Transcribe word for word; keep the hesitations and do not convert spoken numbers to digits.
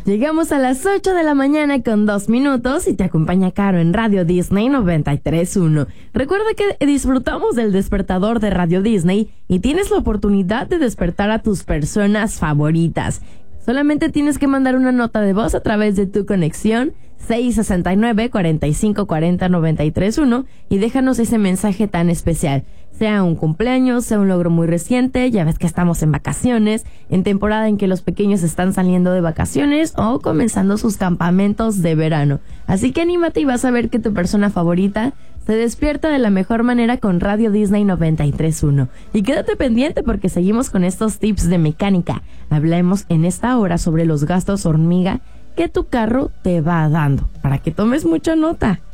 Llegamos a las ocho de la mañana con dos minutos y te acompaña Caro en Radio Disney noventa y tres punto uno. Recuerda que disfrutamos del despertador de Radio Disney y tienes la oportunidad de despertar a tus personas favoritas. Solamente tienes que mandar una nota de voz a través de tu conexión seis sesenta y nueve, cuarenta y cinco cuarenta, noventa y tres uno y déjanos ese mensaje tan especial. Sea un cumpleaños, sea un logro muy reciente, ya ves que estamos en vacaciones, en temporada en que los pequeños están saliendo de vacaciones o comenzando sus campamentos de verano. Así que anímate y vas a ver que tu persona favorita se despierta de la mejor manera con Radio Disney noventa y tres punto uno. Y quédate pendiente porque seguimos con estos tips de mecánica. Hablemos en esta hora sobre los gastos hormiga que tu carro te va dando, para que tomes mucha nota.